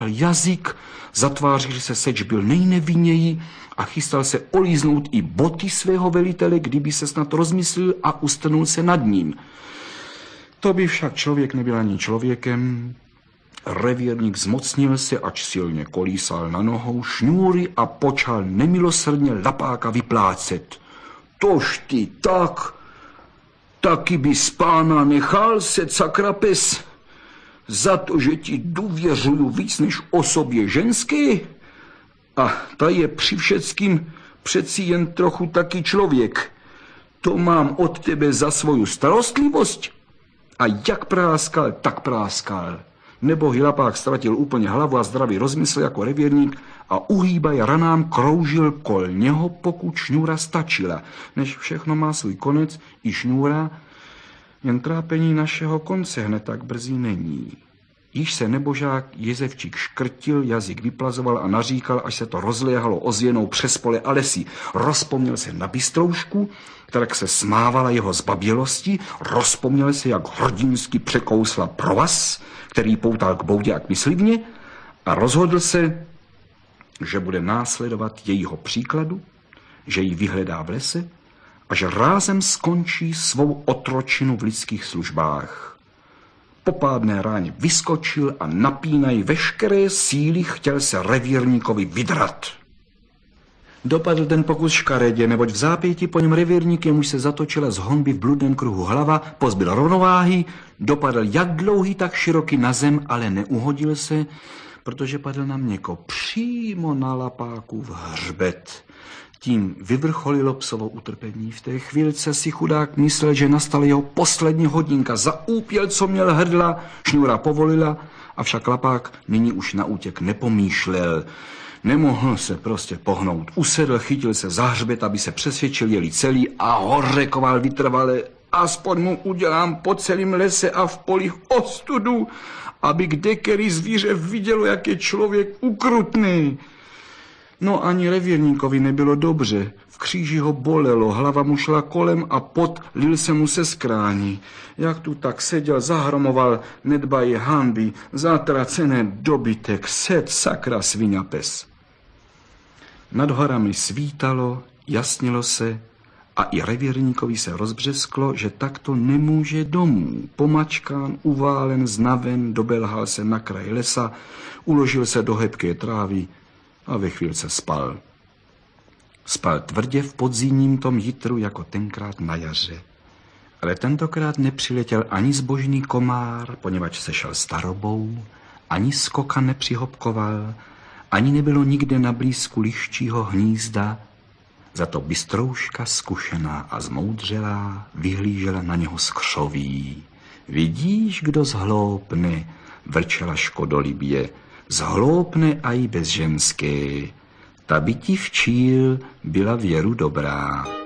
jazyk, zatvářil se seč byl nejnevinněji a chystal se olíznout i boty svého velitele, kdyby se snad rozmyslil a ustrnul se nad ním. To by však člověk nebyl ani člověkem. Revírník zmocnil se, ač silně kolísal na nohou šňůry a počal nemilosrdně lapáka vyplácet. Tož ty tak, taky bys pána nechal se, sakrapes, za to, že ti důvěřuju víc než osobě ženské? A ta je při všeckým přeci jen trochu taky člověk. To mám od tebe za svoju starostlivost? A jak práskal, tak práskal. Nebohý lapák ztratil úplně hlavu a zdravý rozmysl jako revírník a uhýbaj ranám kroužil kol něho, pokud šňůra stačila. Než všechno má svůj konec, i šňůra, jen trápení našeho konce hned tak brzy není. Již se nebožák Jezevčík škrtil, jazyk vyplazoval a naříkal, až se to rozléhalo ozvěnou přes pole a lesy. Rozpomněl se na bystroušku, která se smávala jeho zbabělosti, rozpomněl se, jak hrdinsky překousla provaz, který poutal k boudě a k myslivně, a rozhodl se, že bude následovat jejího příkladu, že ji vyhledá v lese a že rázem skončí svou otročinu v lidských službách. Po pádné ráně vyskočil a napínaj veškeré síly chtěl se revírníkovi vydrat. Dopadl ten pokus škaredě, neboť v zápěti po něm revírník, jemuž se zatočila z honby v bludném kruhu hlava, pozbyl rovnováhy, dopadl jak dlouhý, tak široký na zem, ale neuhodil se, protože padl na měko přímo na lapáku v hřbet. Tím vyvrcholilo psovo utrpení. V té chvílce si chudák myslel, že nastala jeho poslední hodinka. Za úpěl, co měl hrdla, šňůra povolila, avšak lapák nyní už na útěk nepomýšlel. Nemohl se prostě pohnout. Usedl, chytil se za hřbet, aby se přesvědčil, jeli celý, a hořekoval vytrvale. Aspoň mu udělám po celém lese a v polích ostudu, aby kdekterý zvíře vidělo, jak je člověk ukrutný. No ani revírníkovi nebylo dobře. V kříži ho bolelo, hlava mu šla kolem a pot lil se mu se skrání. Jak tu tak seděl, zahromoval nedbaje hanby, zatracené dobytek, set sakra sviňapes. Nad horami svítalo, jasnilo se a i revírníkovi se rozbřesklo, že takto nemůže domů. Pomačkán, uválen, znaven, dobelhal se na kraj lesa, uložil se do hebké trávy a ve chvílce spal. Spal tvrdě v podzimním tom jitru jako tenkrát na jaře. Ale tentokrát nepřiletěl ani zbožný komár, poněvadž sešel starobou, ani skoka nepřihopkoval, ani nebylo nikde na blízku liščího hnízda. Za to bystrouška zkušená a zmoudřelá vyhlížela na něho z křoví. Vidíš, kdo zhloupne, vrčela škodolibě, zhloupne a i bez ženské. Ta by ti včíl byla věru dobrá.